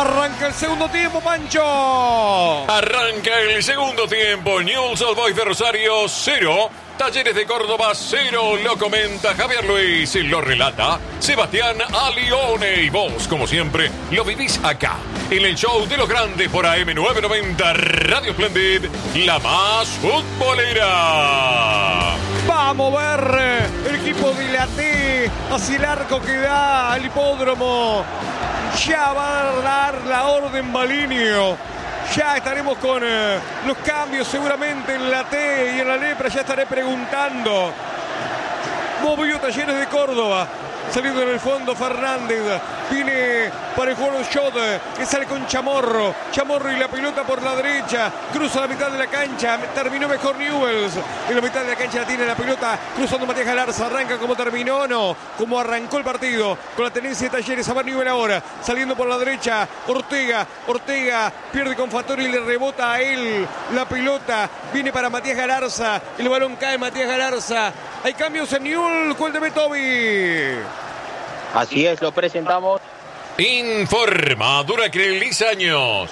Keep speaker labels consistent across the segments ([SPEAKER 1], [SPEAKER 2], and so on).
[SPEAKER 1] Arranca el segundo tiempo, Pancho.
[SPEAKER 2] Arranca el segundo tiempo. Newell's Old Boys de Rosario 0. Talleres de Córdoba 0. Lo comenta Javier Luis y lo relata Sebastián Alione. Y vos, como siempre, lo vivís acá, en el show de los grandes por AM990 Radio Splendid, la más futbolera.
[SPEAKER 1] Vamos a ver el equipo de la T hacia el arco que da al hipódromo. Ya va a dar la orden Balinio. Ya estaremos con los cambios seguramente en la T y en la Lepra. Ya estaré preguntando. Movió Talleres de Córdoba. Saliendo en el fondo Fernández. Viene para el juego shot que sale con Chamorro. Chamorro y la pelota por la derecha. Cruza la mitad de la cancha. Terminó mejor Newell's. En la mitad de la cancha la tiene la pelota. Cruzando Matías Galarza. Arranca como terminó. No. Como arrancó el partido. Con la tenencia de Talleres. A ver Newell ahora. Saliendo por la derecha. Ortega. Ortega pierde con Fattori y le rebota a él. La pelota viene para Matías Galarza. El balón cae Matías Galarza. Hay cambios en Newell. Cuénteme, Toby.
[SPEAKER 3] Así es, lo presentamos.
[SPEAKER 2] Informa Duracril Lizaños.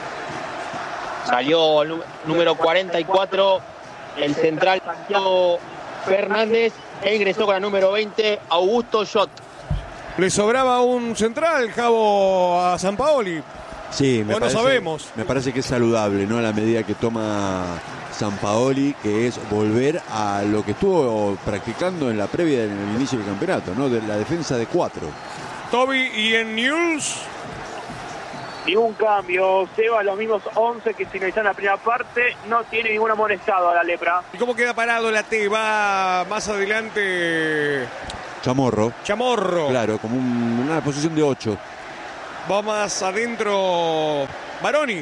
[SPEAKER 3] Salió número 44, el central Santiago Fernández, e ingresó con la número 20, Augusto Schott.
[SPEAKER 1] Le sobraba un central, Javo, a Sampaoli.
[SPEAKER 4] Sí,
[SPEAKER 1] no sabemos.
[SPEAKER 4] Me parece que es saludable, ¿no? A la medida que toma Sampaoli, que es volver a lo que estuvo practicando en la previa en el inicio del campeonato, ¿no? De la defensa de 4.
[SPEAKER 1] Toby, y en Newell's.
[SPEAKER 5] Ni un cambio, Seba, los mismos 11 que finalizaron la primera parte, no tiene ningún amonestado a la Lepra.
[SPEAKER 1] ¿Y cómo queda parado la T? Va más adelante
[SPEAKER 4] Chamorro.
[SPEAKER 1] Claro,
[SPEAKER 4] como una posición de 8.
[SPEAKER 1] Va más adentro Baroni.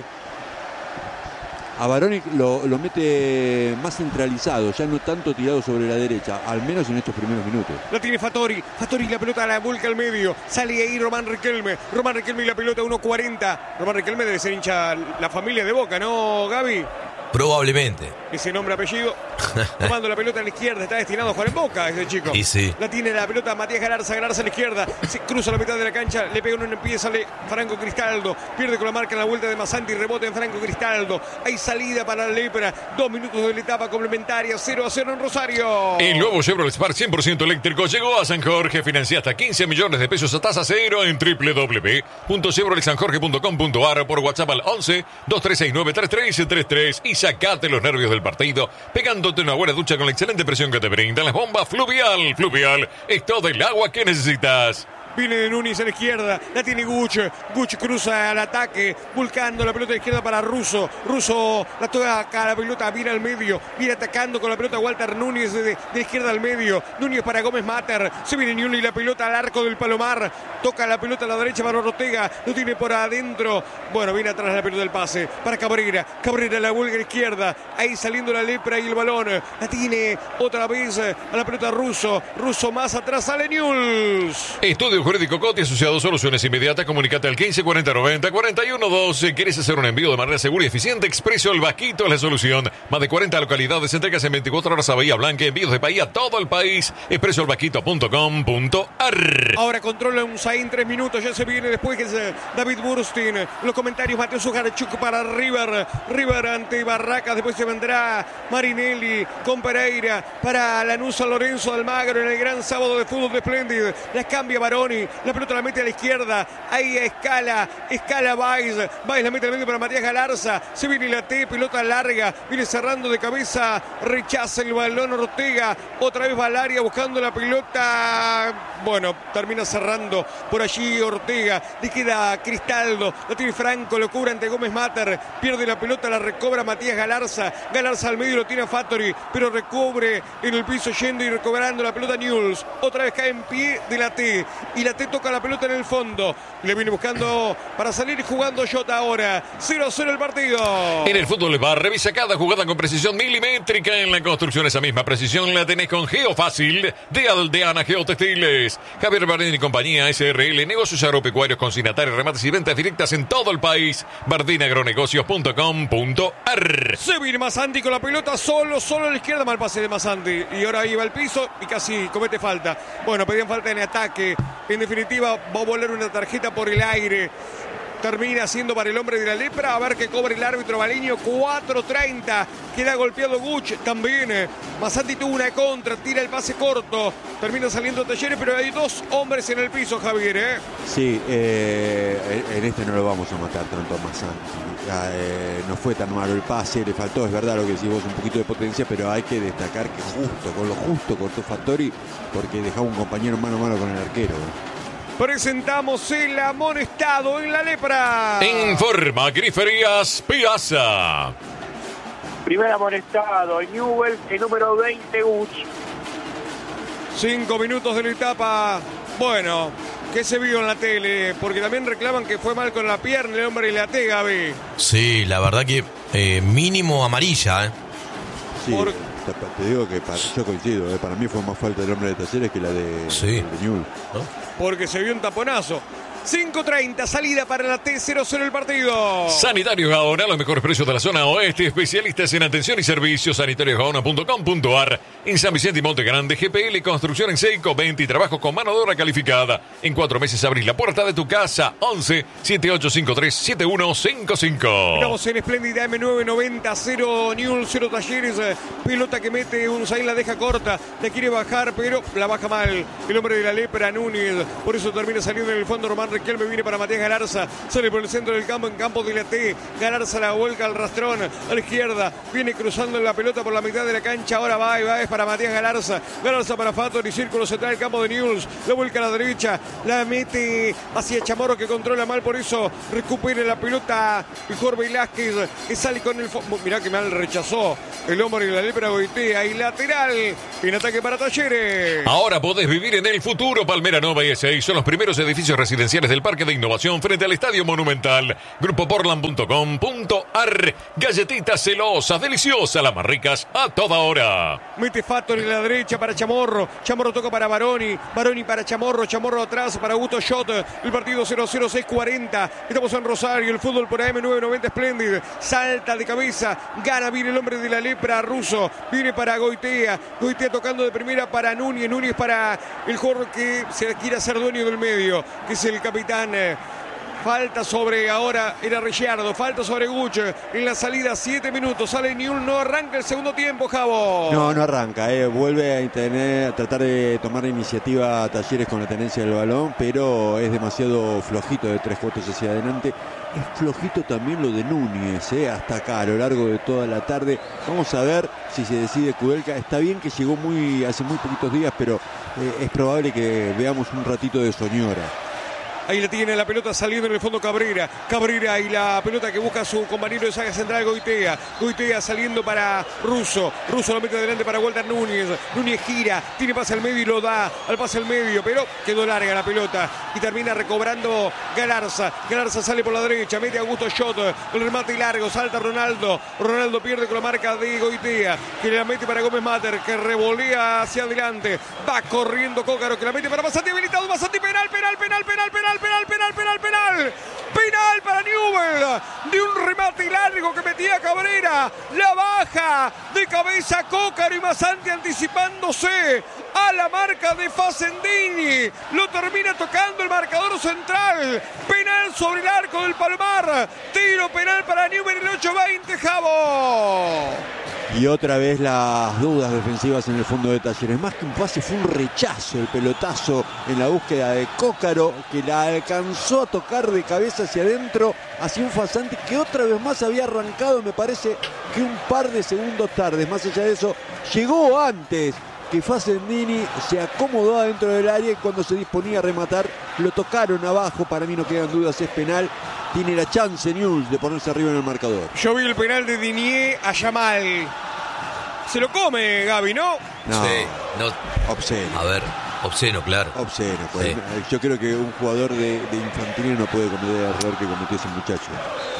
[SPEAKER 4] A Baroni lo mete más centralizado, ya no tanto tirado sobre la derecha, al menos en estos primeros minutos.
[SPEAKER 1] La tiene Fattori. Fattori la pelota la vuelca al medio. Sale ahí Román Riquelme. Román Riquelme y la pelota 1.40. Román Riquelme debe ser hincha la familia de Boca, ¿no, Gaby?
[SPEAKER 6] Probablemente.
[SPEAKER 1] Ese nombre, apellido. Tomando la pelota a la izquierda. Está destinado a jugar en Boca ese chico.
[SPEAKER 6] Y sí.
[SPEAKER 1] La tiene la pelota Matías Galarza. Galarza a la izquierda. Se cruza la mitad de la cancha. Le pega un pie. Sale Franco Cristaldo. Pierde con la marca en la vuelta de Masanti. Rebote en Franco Cristaldo. Hay salida para la Lepra. 2 minutos de la etapa complementaria. 0-0 en Rosario.
[SPEAKER 2] El nuevo Chevrolet Spark 100% eléctrico llegó a San Jorge. Financia hasta 15 millones de pesos a tasa cero en www.chevroletsanjorge.com.ar, por WhatsApp al 11-2369-3333 y sacate los nervios del partido pegándote una buena ducha con la excelente presión que te brindan las bombas Fluvial. Fluvial es todo el agua que necesitas.
[SPEAKER 1] Viene de Núñez a la izquierda, la tiene Guch. Guch cruza al ataque, buscando la pelota de izquierda para Russo. Russo la toca acá, la pelota viene al medio, viene atacando con la pelota Walter Núñez de izquierda al medio. Núñez para Gómez Mater, se viene Newell y la pelota al arco del Palomar. Toca la pelota a la derecha para Ortega, lo tiene por adentro. Bueno, viene atrás la pelota del pase para Cabrera. Cabrera la vuelve a la izquierda, ahí saliendo la Lepra y el balón. La tiene otra vez a la pelota Russo. Russo más atrás, sale Newell.
[SPEAKER 2] Estudio Jurídico Coti asociado, soluciones inmediatas. Comunicate al 154090-4112. ¿Quieres hacer un envío de manera segura y eficiente? Expreso El Vasquito es la solución. Más de 40 localidades, entregas en 24 horas a Bahía Blanca, envíos de Bahía a todo el país. expresoelvasquito.com.ar.
[SPEAKER 1] Ahora controla un Zain 3 minutos. Ya se viene después que es David Burstin. Los comentarios: Mateo Sujarchuk para River. River ante Barracas. Después se vendrá Marinelli con Pereira para Lanús, San Lorenzo de Almagro en el gran sábado de fútbol de Splendid. Las cambia Baroni. La pelota la mete a la izquierda. Ahí Escala Baez. Baez la mete al medio para Matías Galarza. Se viene la T, pelota larga. Viene cerrando de cabeza. Rechaza el balón Ortega. Otra vez va al área buscando la pelota. Bueno, termina cerrando por allí Ortega. Le queda Cristaldo. La tiene Franco. Lo cubre ante Gómez Mater. Pierde la pelota. La recobra Matías Galarza. Galarza al medio lo tiene a Fattori. Pero recubre en el piso yendo y recobrando la pelota Newell's. Otra vez cae en pie de la T. Y la T toca la pelota en el fondo. Le viene buscando para salir jugando Jota ahora. 0-0 el partido.
[SPEAKER 2] En el fútbol va, revisa cada jugada con precisión milimétrica. En la construcción esa misma precisión la tenés con Geofácil de Aldeana Geotextiles. Javier Bardini y compañía SRL, negocios agropecuarios, consignatarios, remates y ventas directas en todo el país. bardinaagronegocios.com.ar.
[SPEAKER 1] Se viene Masanti con la pelota solo a la izquierda. Mal pase de Masanti. Y ahora iba al piso y casi comete falta. Bueno, pedían falta en ataque. En definitiva, va a volar una tarjeta por el aire. termina siendo para el hombre de la lepra. A ver qué cobra el árbitro Baliño. 4:30. Queda golpeado Guch también. Masanti tuvo una contra, tira el pase corto. Termina saliendo Talleres, pero hay 2 hombres en el piso, Javier, ¿eh?
[SPEAKER 4] Sí, en este no lo vamos a matar tanto a Masanti. No fue tan malo el pase, le faltó, es verdad lo que decís vos, un poquito de potencia, pero hay que destacar que con lo justo cortó Fattori, porque dejaba un compañero mano a mano con el arquero.
[SPEAKER 1] Presentamos el amonestado en la lepra.
[SPEAKER 2] Informa Griferías Piazza.
[SPEAKER 5] Primer amonestado, Newell, el número 20, Guch.
[SPEAKER 1] 5 minutos de la etapa. Bueno, ¿qué se vio en la tele? Porque también reclaman que fue mal con la pierna el hombre y la T, Gaby.
[SPEAKER 6] Sí, la verdad que mínimo amarilla, ¿eh?
[SPEAKER 4] Sí, te digo que yo coincido, para mí fue más falta del hombre de Talleres que la de Newell.
[SPEAKER 6] ¿No?
[SPEAKER 1] Porque se vio un taponazo. 5:30, salida para la T, 0-0 el partido.
[SPEAKER 2] Sanitarios Gaona, los mejores precios de la zona oeste, especialistas en atención y servicios, sanitariosgaona.com.ar. En San Vicente y Monte Grande, GPL, construcción en seco, 20 y trabajo con mano de obra calificada. En 4 meses abrís la puerta de tu casa. 11-7853-7155.
[SPEAKER 1] Estamos en espléndida M990, 0 Newell's, 0 Talleres. Pelota que mete Unzaín, la deja corta, la quiere bajar, pero la baja mal. El hombre de la lepra, Núñez. Por eso termina saliendo en el fondo Román Riquelme, viene para Matías Galarza, sale por el centro del campo, en campo de la T. Galarza la vuelca al rastrón a la izquierda, viene cruzando la pelota por la mitad de la cancha, ahora va es para Matías Galarza, Galarza para Fattori, círculo central del campo de Newell's, la vuelca a la derecha, la mete hacia Chamorro que controla mal, por eso recupera la pelota mejor Velázquez, que sale con el mirá que mal rechazó el hombre de la lepra Goitea, y lateral en ataque para Talleres.
[SPEAKER 2] Ahora podés vivir en el futuro. Palmera Nova y S6 son los primeros edificios residenciales del Parque de Innovación frente al Estadio Monumental. Grupoportland.com.ar. Galletitas celosas, deliciosas, las más ricas a toda hora.
[SPEAKER 1] Mete Fattori en la derecha para Chamorro. Chamorro toca para Baroni. Baroni para Chamorro. Chamorro atrás para Augusto Schott. El partido 0-0, 6:40. Estamos en Rosario. El fútbol por AM990 Splendid. Salta de cabeza. Gana bien el hombre de la lepra ruso. Viene para Goitea. Goitea tocando de primera para Núñez. Núñez para el jugador que se quiere hacer dueño del medio, que es el capitán. Falta sobre, ahora era Ricciardo, falta sobre Guch en la salida, 7 minutos, sale Newell, no arranca el segundo tiempo, Javo.
[SPEAKER 4] No arranca, vuelve a tratar de tomar iniciativa a Talleres con la tenencia del balón, pero es demasiado flojito de 3 cuartos hacia adelante. Es flojito también lo de Núñez, hasta acá a lo largo de toda la tarde. Vamos a ver si se decide Kudelka. Está bien que llegó hace muy poquitos días, pero es probable que veamos un ratito de Soñora.
[SPEAKER 1] Ahí la tiene la pelota saliendo en el fondo Cabrera. Cabrera y la pelota que busca su compañero de saga central Goitea. Goitea saliendo para Russo. Russo lo mete adelante para Walter Núñez. Núñez gira, tiene pase al medio y lo da al pase al medio, pero quedó larga la pelota y termina recobrando Galarza. Galarza sale por la derecha, mete a Augusto Schott. El remate largo, salta Ronaldo. Ronaldo pierde con la marca de Goitea, que la mete para Gómez Mater, que revolea hacia adelante. Va corriendo Cócaro, que la mete para Masanti, habilitado Masanti, penal para Newell, de un remate largo que metía Cabrera, la baja de cabeza Cócaro y Masanti anticipándose a la marca de Facendini, lo termina tocando el marcador central, penal sobre el arco del Palomar, tiro penal para Newell en el 8-20, Javo.
[SPEAKER 4] Y otra vez las dudas defensivas en el fondo de Talleres. Más que un pase fue un rechazo, el pelotazo en la búsqueda de Cócaro, que la alcanzó a tocar de cabeza hacia adentro, hacia un Fasanti que otra vez más había arrancado, me parece que un par de segundos tarde. Más allá de eso, llegó antes que Facendini, se acomodó adentro del área y cuando se disponía a rematar, lo tocaron abajo. Para mí no quedan dudas, es penal. Tiene la chance Newell's de ponerse arriba en el marcador.
[SPEAKER 1] Yo vi el penal de Dinier a Yamal. Se lo come Gaby, ¿no?
[SPEAKER 4] No,
[SPEAKER 6] sí, no.
[SPEAKER 4] Obsceno.
[SPEAKER 6] A ver, obsceno, claro.
[SPEAKER 4] Obsceno. Pues.
[SPEAKER 6] Sí.
[SPEAKER 4] Yo creo que un jugador de infantil no puede cometer el error que cometió ese muchacho.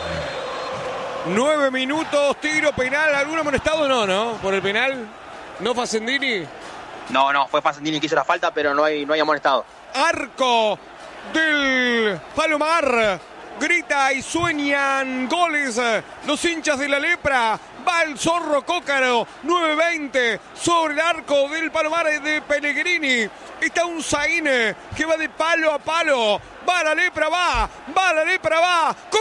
[SPEAKER 1] 9 minutos, tiro penal. ¿Algún amonestado? No, por el penal. ¿No Facendini?
[SPEAKER 3] No, fue Facendini que hizo la falta, pero no hay amonestado.
[SPEAKER 1] Arco del Palomar. Grita y sueñan goles los hinchas de la lepra. Va el zorro Cócaro, 9-20 sobre el arco del Palomar de Pellegrini. Está Unzaín que va de palo a palo. Va la lepra, va la lepra, va.